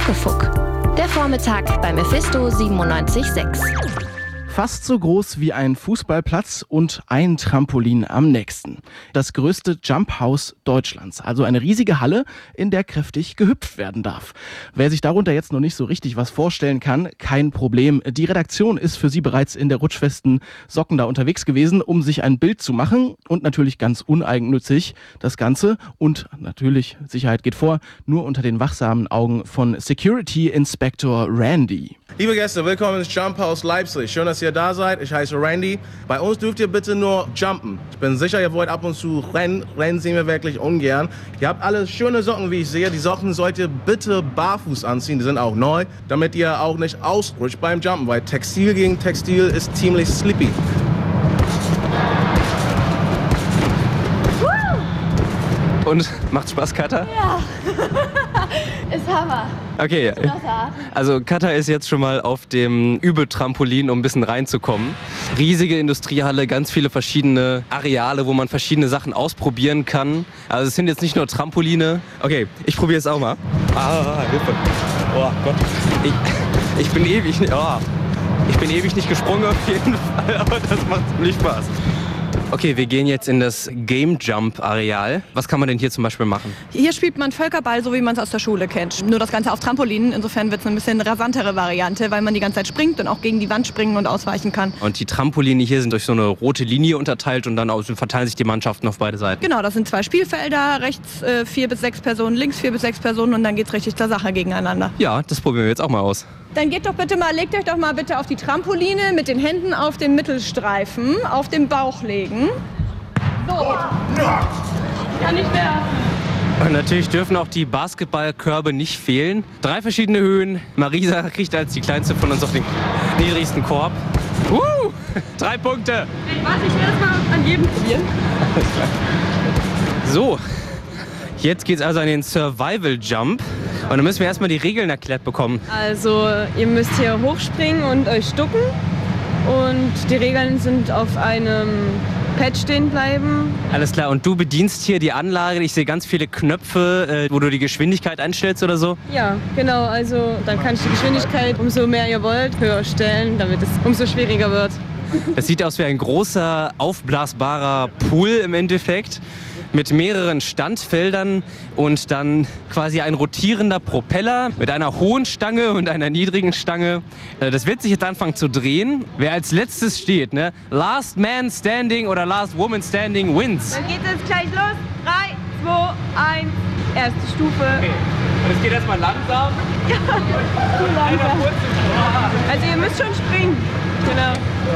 Muckefuck. Der Vormittag bei Mephisto 97.6. Fast so groß wie ein Fußballplatz und ein Trampolin am nächsten. Das größte Jump House Deutschlands. Also eine riesige Halle, in der kräftig gehüpft werden darf. Wer sich darunter jetzt noch nicht so richtig was vorstellen kann, kein Problem. Die Redaktion ist für Sie bereits in der rutschfesten Socken da unterwegs gewesen, um sich ein Bild zu machen. Und natürlich ganz uneigennützig das Ganze. Und natürlich, Sicherheit geht vor, nur unter den wachsamen Augen von Security Inspector Randy. Liebe Gäste, willkommen ins Jump House Leipzig. Schön, dass ihr da seid. Ich heiße Randy. Bei uns dürft ihr bitte nur jumpen. Ich bin sicher, ihr wollt ab und zu rennen. Rennen sehen wir wirklich ungern. Ihr habt alle schöne Socken, wie ich sehe. Die Socken sollt ihr bitte barfuß anziehen. Die sind auch neu, damit ihr auch nicht ausrutscht beim Jumpen, weil Textil gegen Textil ist ziemlich slippy. Und macht's Spaß, Katha? Ja, ist Hammer. Okay, also Katha ist jetzt schon mal auf dem Übeltrampolin, um ein bisschen reinzukommen. Riesige Industriehalle, ganz viele verschiedene Areale, wo man verschiedene Sachen ausprobieren kann. Also es sind jetzt nicht nur Trampoline. Okay, ich probiere es auch mal. Hilfe. Oh Gott. Ich bin ewig nicht gesprungen auf jeden Fall, aber das macht ziemlich Spaß. Okay, wir gehen jetzt in das Game Jump Areal. Was kann man denn hier zum Beispiel machen? Hier spielt man Völkerball, so wie man es aus der Schule kennt. Nur das Ganze auf Trampolinen. Insofern wird es ein bisschen rasantere Variante, weil man die ganze Zeit springt und auch gegen die Wand springen und ausweichen kann. Und die Trampoline hier sind durch so eine rote Linie unterteilt und dann verteilen sich die Mannschaften auf beide Seiten. Genau, das sind 2 Spielfelder. Rechts 4 bis 6 Personen, links 4 bis 6 Personen und dann geht's richtig zur Sache gegeneinander. Ja, das probieren wir jetzt auch mal aus. Dann legt euch doch mal bitte auf die Trampoline mit den Händen auf den Mittelstreifen, auf den Bauch legen. So. Kann nicht mehr. Und natürlich dürfen auch die Basketballkörbe nicht fehlen. 3 verschiedene Höhen. Marisa kriegt als die kleinste von uns auf den niedrigsten Korb. 3 Punkte. Warte, ich will das mal an jedem probieren. So, jetzt geht's also an den Survival Jump. Und dann müssen wir erstmal die Regeln erklärt bekommen. Also ihr müsst hier hochspringen und euch ducken. Und die Regeln sind auf einem Pad stehen bleiben. Alles klar, und du bedienst hier die Anlage. Ich sehe ganz viele Knöpfe, wo du die Geschwindigkeit einstellst oder so. Ja, genau. Also dann kann ich die Geschwindigkeit, umso mehr ihr wollt, höher stellen, damit es umso schwieriger wird. Das sieht aus wie ein großer, aufblasbarer Pool im Endeffekt. Mit mehreren Standfeldern und dann quasi ein rotierender Propeller mit einer hohen Stange und einer niedrigen Stange. Das wird sich jetzt anfangen zu drehen. Wer als letztes steht, ne? Last Man Standing oder Last Woman Standing wins. Dann geht es gleich los. 3, 2, 1. Erste Stufe. Okay. Und es geht erstmal langsam. Ja, zu langsam. Also ihr müsst schon springen. Genau.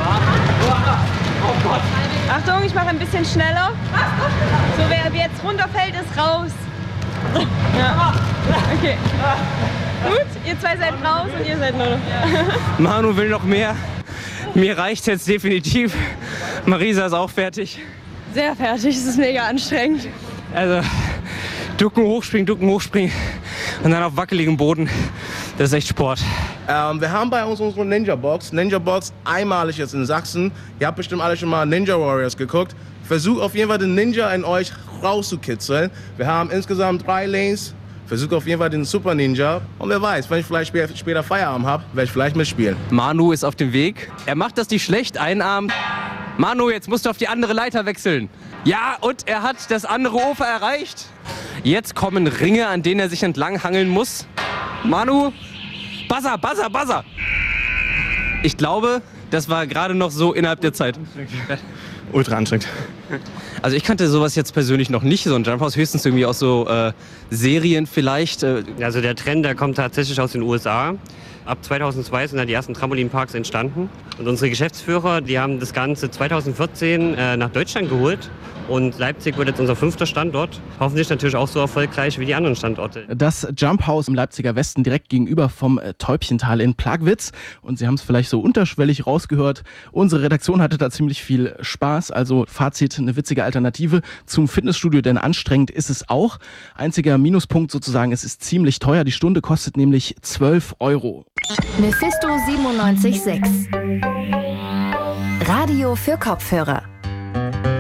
Oh Gott. Achtung, ich mache ein bisschen schneller. So, wer jetzt runterfällt, ist raus. Ja. Okay. Gut, ihr 2 seid raus und ihr seid nur noch. Manu will noch mehr. Mir reicht jetzt definitiv. Marisa ist auch fertig. Sehr fertig, es ist mega anstrengend. Also, ducken, hochspringen und dann auf wackeligem Boden. Das ist echt Sport. Wir haben bei uns unsere Ninja Box. Ninja Box einmalig jetzt in Sachsen. Ihr habt bestimmt alle schon mal Ninja Warriors geguckt. Versucht auf jeden Fall den Ninja in euch rauszukitzeln. Wir haben insgesamt 3 Lanes. Versucht auf jeden Fall den Super Ninja. Und wer weiß, wenn ich vielleicht später Feierabend habe, werde ich vielleicht mitspielen. Manu ist auf dem Weg. Er macht das nicht schlecht, einarmt. Manu, jetzt musst du auf die andere Leiter wechseln. Ja, und er hat das andere Ufer erreicht. Jetzt kommen Ringe, an denen er sich entlang hangeln muss. Manu, Buzzer. Ich glaube, das war gerade noch so innerhalb der Zeit. Ultra anstrengend. Also ich kannte sowas jetzt persönlich noch nicht, so ein Jump House, höchstens irgendwie aus so Serien vielleicht. Also der Trend, der kommt tatsächlich aus den USA. Ab 2002 sind da die ersten Trampolinparks entstanden. Und unsere Geschäftsführer, die haben das Ganze 2014 nach Deutschland geholt. Und Leipzig wird jetzt unser 5. Standort. Hoffentlich natürlich auch so erfolgreich wie die anderen Standorte. Das Jump House im Leipziger Westen direkt gegenüber vom Täubchental in Plagwitz. Und Sie haben es vielleicht so unterschwellig rausgehört. Unsere Redaktion hatte da ziemlich viel Spaß. Also Fazit, eine witzige Alternative zum Fitnessstudio, denn anstrengend ist es auch. Einziger Minuspunkt sozusagen, es ist ziemlich teuer. Die Stunde kostet nämlich 12 €. Mephisto 97.6. Radio für Kopfhörer.